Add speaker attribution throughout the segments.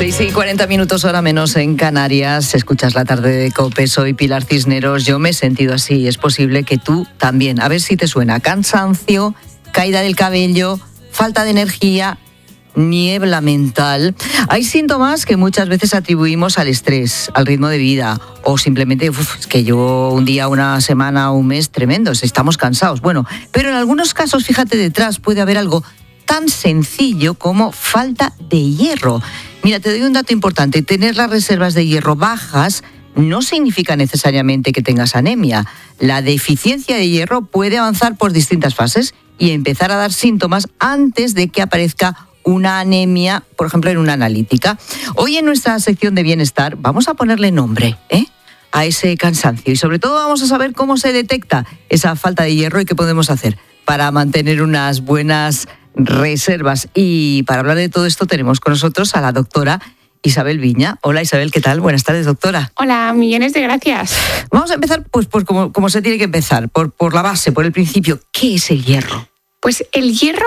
Speaker 1: 6:40 hora menos en Canarias. Escuchas la tarde de COPE. Soy Pilar Cisneros. Yo me he sentido así. Es posible que tú también. A ver si te suena. Cansancio, caída del cabello, falta de energía, niebla mental. Hay síntomas que muchas veces atribuimos al estrés, al ritmo de vida o simplemente es que llevo un día, una semana, un mes tremendos. Estamos cansados. Bueno, pero en algunos casos, fíjate, detrás puede haber algo tan sencillo como falta de hierro. Mira, te doy un dato importante. Tener las reservas de hierro bajas no significa necesariamente que tengas anemia. La deficiencia de hierro puede avanzar por distintas fases y empezar a dar síntomas antes de que aparezca una anemia, por ejemplo, en una analítica. Hoy en nuestra sección de bienestar vamos a ponerle nombre, a ese cansancio y sobre todo vamos a saber cómo se detecta esa falta de hierro y qué podemos hacer para mantener unas buenas reservas. Y para hablar de todo esto tenemos con nosotros a la doctora Isabel Viña. Hola Isabel, ¿qué tal? Buenas tardes, doctora.
Speaker 2: Hola, millones de gracias.
Speaker 1: Vamos a empezar pues como se tiene que empezar, por la base, por el principio. ¿Qué es el hierro?
Speaker 2: Pues el hierro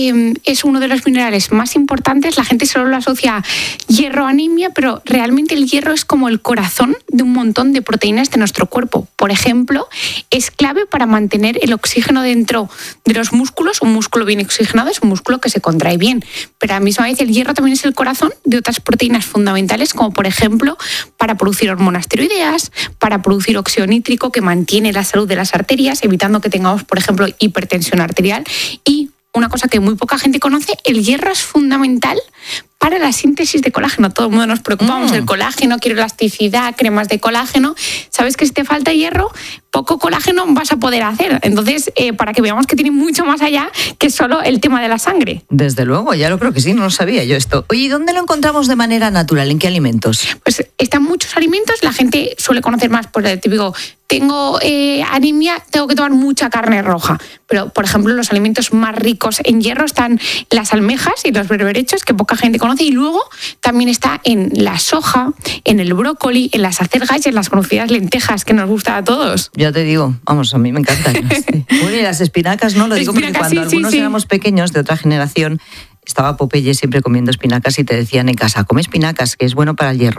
Speaker 2: es uno de los minerales más importantes. La gente solo lo asocia hierro-anemia, pero realmente el hierro es como el corazón de un montón de proteínas de nuestro cuerpo. Por ejemplo, es clave para mantener el oxígeno dentro de los músculos. Un músculo bien oxigenado es un músculo que se contrae bien, pero a la misma vez el hierro también es el corazón de otras proteínas fundamentales, como por ejemplo para producir hormonas tiroideas, para producir óxido nítrico que mantiene la salud de las arterias, evitando que tengamos, por ejemplo, hipertensión arterial. Y una cosa que muy poca gente conoce, el hierro es fundamental para la síntesis de colágeno. Todo el mundo nos preocupamos del colágeno, quiero elasticidad, cremas de colágeno. ¿Sabes que si te falta hierro, poco colágeno vas a poder hacer? Entonces, para que veamos que tiene mucho más allá que solo el tema de la sangre.
Speaker 1: Desde luego, ya lo creo que sí, no lo sabía yo esto. Oye, ¿y dónde lo encontramos de manera natural? ¿En qué alimentos?
Speaker 2: Pues están muchos alimentos. La gente suele conocer más por el típico, tengo anemia, tengo que tomar mucha carne roja. Pero, por ejemplo, los alimentos más ricos en hierro están las almejas y los berberechos, que poca gente conoce. Y luego también está en la soja, en el brócoli, en las acelgas y en las conocidas lentejas, que nos gusta a todos.
Speaker 1: Ya te digo, vamos, a mí me encantan. Bueno, y las espinacas, ¿no? Lo digo porque cuando algunos éramos pequeños, de otra generación, estaba Popeye siempre comiendo espinacas y te decían en casa, come espinacas, que es bueno para el hierro.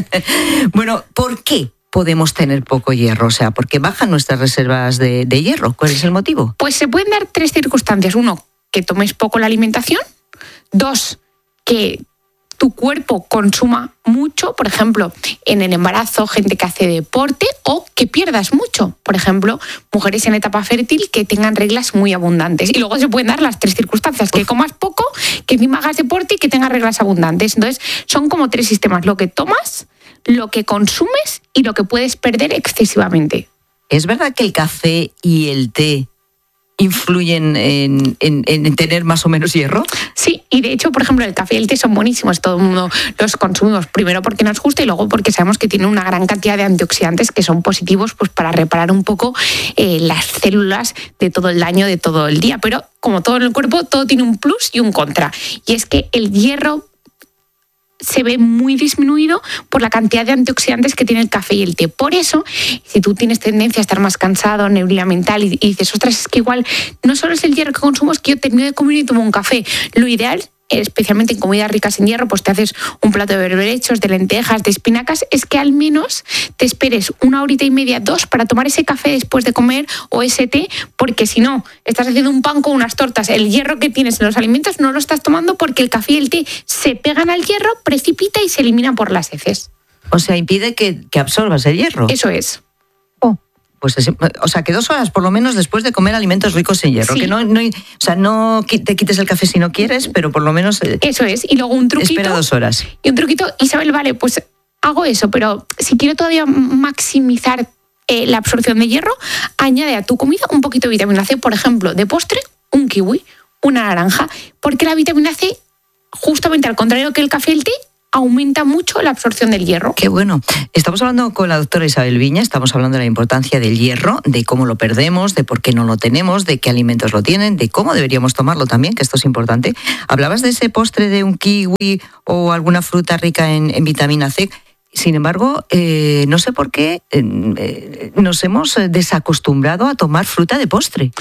Speaker 1: Bueno, ¿por qué podemos tener poco hierro? O sea, ¿por qué bajan nuestras reservas de hierro? ¿Cuál es el motivo?
Speaker 2: Pues se pueden dar 3 circunstancias. 1, que tomes poco la alimentación. 2, que tu cuerpo consuma mucho, por ejemplo, en el embarazo, gente que hace deporte, o que pierdas mucho. Por ejemplo, mujeres en etapa fértil que tengan reglas muy abundantes. Y luego se pueden dar las 3 circunstancias, que comas poco, que encima hagas deporte y que tengas reglas abundantes. Entonces, son como 3 sistemas: lo que tomas, lo que consumes y lo que puedes perder excesivamente.
Speaker 1: ¿Es verdad que el café y el té influyen en tener más o menos hierro?
Speaker 2: Sí, y de hecho, por ejemplo, el café y el té son buenísimos. Todo el mundo los consumimos primero porque nos gusta y luego porque sabemos que tienen una gran cantidad de antioxidantes que son positivos pues para reparar un poco las células de todo el daño de todo el día. Pero como todo en el cuerpo, todo tiene un plus y un contra. Y es que el hierro se ve muy disminuido por la cantidad de antioxidantes que tiene el café y el té. Por eso, si tú tienes tendencia a estar más cansado, neblina mental, y dices, ostras, es que igual no solo es el hierro que consumo, es que yo termino de comer y tomo un café. Lo ideal, especialmente en comidas ricas en hierro, pues te haces un plato de berberechos, de lentejas, de espinacas, es que al menos te esperes 1 horita y media, 2, para tomar ese café después de comer o ese té, porque si no, estás haciendo un pan con unas tortas, el hierro que tienes en los alimentos no lo estás tomando porque el café y el té se pegan al hierro, precipita y se elimina por las heces.
Speaker 1: O sea, impide que absorbas el hierro.
Speaker 2: Eso es.
Speaker 1: Pues o sea, que 2 horas por lo menos después de comer alimentos ricos en hierro. Sí. Que no te quites el café si no quieres, pero por lo menos
Speaker 2: eso es. Y luego un truquito.
Speaker 1: Espera 2 horas.
Speaker 2: Y un truquito, Isabel, vale, pues hago eso, pero si quiero todavía maximizar la absorción de hierro, añade a tu comida un poquito de vitamina C, por ejemplo, de postre, un kiwi, una naranja, porque la vitamina C, justamente al contrario que el café y el té, aumenta mucho la absorción del hierro.
Speaker 1: Qué bueno. Estamos hablando con la doctora Isabel Viña, estamos hablando de la importancia del hierro, de cómo lo perdemos, de por qué no lo tenemos, de qué alimentos lo tienen, de cómo deberíamos tomarlo también, que esto es importante. Hablabas de ese postre de un kiwi o alguna fruta rica en vitamina C. Sin embargo, no sé por qué nos hemos desacostumbrado a tomar fruta de postre.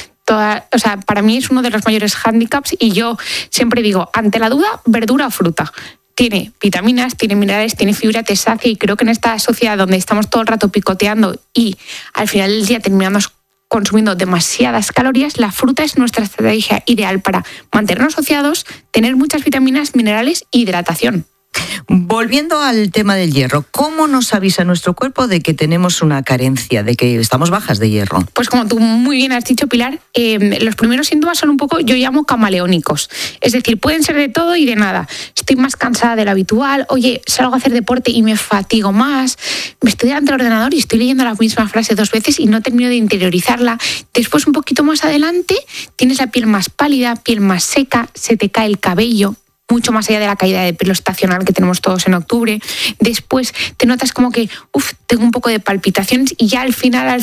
Speaker 2: Para mí es uno de los mayores hándicaps y yo siempre digo, ante la duda, verdura o fruta. tiene vitaminas, tiene minerales, tiene fibra, te sacia, y creo que en esta sociedad donde estamos todo el rato picoteando y al final del día terminamos consumiendo demasiadas calorías, la fruta es nuestra estrategia ideal para mantenernos saciados, tener muchas vitaminas, minerales e hidratación.
Speaker 1: Volviendo al tema del hierro, ¿cómo nos avisa nuestro cuerpo de que tenemos una carencia, de que estamos bajas de hierro?
Speaker 2: Pues como tú muy bien has dicho, Pilar, los primeros síntomas son un poco, yo llamo camaleónicos. Es decir, pueden ser de todo y de nada. Estoy más cansada de lo habitual, oye, salgo a hacer deporte y me fatigo más, me estoy delante del ordenador y estoy leyendo la misma frase 2 veces y no termino de interiorizarla. Después, un poquito más adelante, tienes la piel más pálida, piel más seca, se te cae el cabello, mucho más allá de la caída de pelo estacional que tenemos todos en octubre. Después te notas como que, tengo un poco de palpitaciones, y ya al final,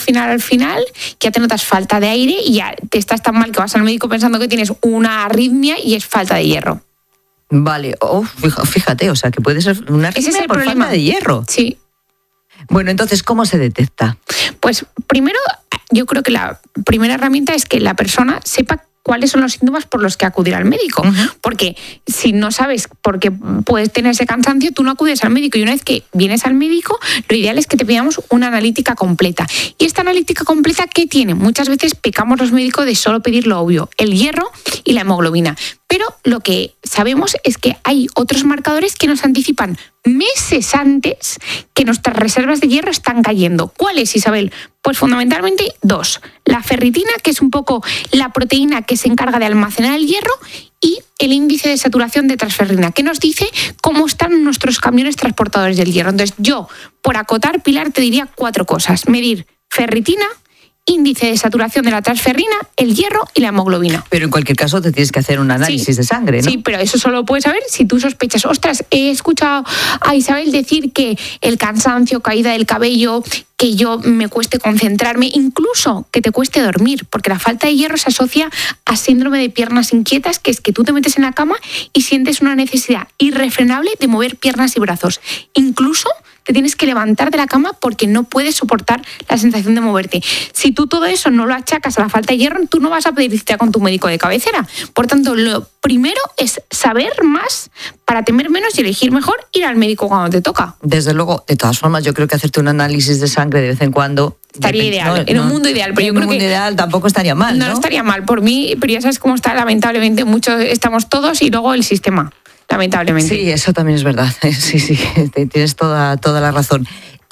Speaker 2: ya te notas falta de aire y ya te estás tan mal que vas al médico pensando que tienes una arritmia y es falta de hierro.
Speaker 1: Vale, fíjate, o sea, que puede ser una arritmia por falta de hierro.
Speaker 2: Sí.
Speaker 1: Bueno, entonces, ¿cómo se detecta?
Speaker 2: Pues primero, yo creo que la primera herramienta es que la persona sepa cuáles son los síntomas por los que acudir al médico. Porque si no sabes por qué puedes tener ese cansancio, tú no acudes al médico. Y una vez que vienes al médico, lo ideal es que te pidamos una analítica completa. ¿Y esta analítica completa qué tiene? Muchas veces pecamos los médicos de solo pedir lo obvio, el hierro y la hemoglobina. Pero lo que sabemos es que hay otros marcadores que nos anticipan meses antes que nuestras reservas de hierro están cayendo. ¿Cuáles, Isabel? Pues fundamentalmente 2. La ferritina, que es un poco la proteína que se encarga de almacenar el hierro, y el índice de saturación de transferrina, que nos dice cómo están nuestros camiones transportadores del hierro. Entonces yo, por acotar, Pilar, te diría 4 cosas. Medir ferritina, índice de saturación de la transferrina, el hierro y la hemoglobina.
Speaker 1: Pero en cualquier caso te tienes que hacer un análisis de sangre, ¿no?
Speaker 2: Sí, pero eso solo lo puedes saber si tú sospechas. Ostras, he escuchado a Isabel decir que el cansancio, caída del cabello, que yo me cueste concentrarme, incluso que te cueste dormir, porque la falta de hierro se asocia a síndrome de piernas inquietas, que es que tú te metes en la cama y sientes una necesidad irrefrenable de mover piernas y brazos. Incluso te tienes que levantar de la cama porque no puedes soportar la sensación de moverte. Si tú todo eso no lo achacas a la falta de hierro, tú no vas a pedir cita con tu médico de cabecera. Por tanto, lo primero es saber más para temer menos y elegir mejor ir al médico cuando te toca.
Speaker 1: Desde luego, de todas formas, yo creo que hacerte un análisis de sangre de vez en cuando
Speaker 2: estaría ideal, en un mundo ideal. Pero
Speaker 1: en un mundo ideal tampoco estaría mal, ¿no?
Speaker 2: No estaría mal por mí, pero ya sabes cómo está, lamentablemente, muchos estamos todos y luego el sistema. Lamentablemente.
Speaker 1: Sí, eso también es verdad. Sí, tienes toda la razón.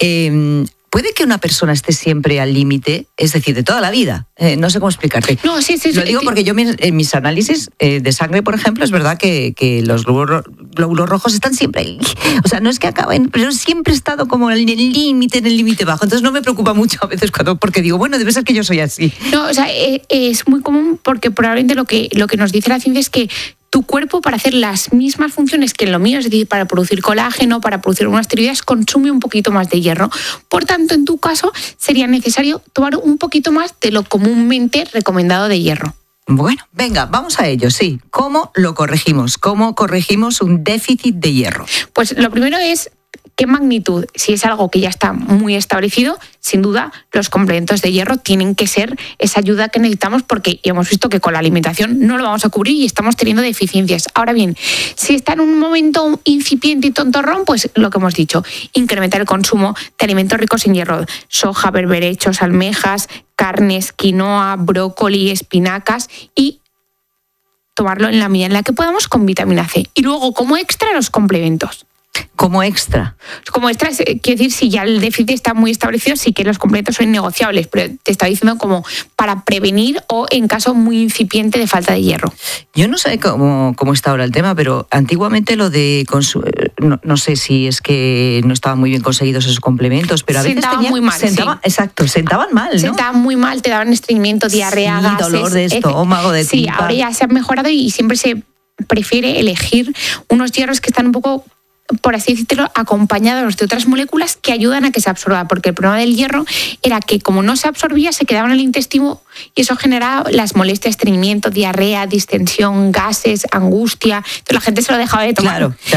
Speaker 1: ¿Puede que una persona esté siempre al límite? Es decir, de toda la vida. No sé cómo explicarte.
Speaker 2: No, sí.
Speaker 1: Lo digo porque yo en mis análisis de sangre, por ejemplo, es verdad que los glóbulos rojos están siempre ahí. O sea, no es que acaben, pero siempre he estado como en el límite bajo. Entonces no me preocupa mucho a veces porque digo, bueno, debe ser que yo soy así.
Speaker 2: No, o sea, es muy común porque probablemente lo que nos dice la ciencia es que tu cuerpo, para hacer las mismas funciones que en lo mío, es decir, para producir colágeno, para producir unas tiroides, consume un poquito más de hierro. Por tanto, en tu caso, sería necesario tomar un poquito más de lo comúnmente recomendado de hierro.
Speaker 1: Bueno, venga, vamos a ello, sí. ¿Cómo lo corregimos? ¿Cómo corregimos un déficit de hierro?
Speaker 2: Pues lo primero es qué magnitud. Si es algo que ya está muy establecido, sin duda los complementos de hierro tienen que ser esa ayuda que necesitamos, porque hemos visto que con la alimentación no lo vamos a cubrir y estamos teniendo deficiencias. Ahora bien, si está en un momento incipiente y tontorrón, pues lo que hemos dicho, incrementar el consumo de alimentos ricos en hierro: soja, berberechos, almejas, carnes, quinoa, brócoli, espinacas, y tomarlo en la medida en la que podamos con vitamina C. Y luego, como extra, los complementos.
Speaker 1: Como extra.
Speaker 2: Como extra, quiero decir, si ya el déficit está muy establecido, sí que los complementos son innegociables, pero te está diciendo como para prevenir o en caso muy incipiente de falta de hierro.
Speaker 1: Yo no sé cómo está ahora el tema, pero antiguamente lo de no sé si es que no estaban muy bien conseguidos esos complementos, pero a veces
Speaker 2: sentaban muy mal.
Speaker 1: Exacto, sentaban mal, ¿no?
Speaker 2: Sentaban muy mal, te daban estreñimiento, diarrea, gases,
Speaker 1: dolor de estómago, de tripa.
Speaker 2: Sí, ahora ya se han mejorado y siempre se prefiere elegir unos hierros que están un poco, por así decirlo, acompañados de otras moléculas que ayudan a que se absorba, porque el problema del hierro era que como no se absorbía, se quedaba en el intestino y eso generaba las molestias, estreñimiento, diarrea, distensión, gases, angustia. Entonces la gente se lo dejaba de tomar.
Speaker 1: Claro.